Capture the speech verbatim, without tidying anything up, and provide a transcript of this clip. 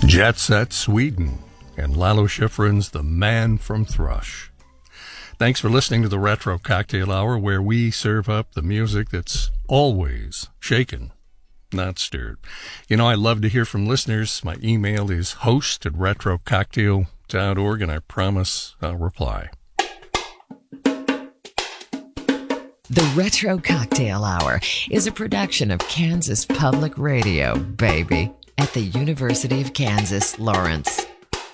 Jet Set Sweden and Lalo Schifrin's The Man from Thrush. Thanks for listening to the Retro Cocktail Hour, where we serve up the music that's always shaken, not stirred. You know, I love to hear from listeners. My email is host at retro cocktail dot org, and I promise I'll reply. The Retro Cocktail Hour is a production of Kansas Public Radio, baby, at the University of Kansas, Lawrence.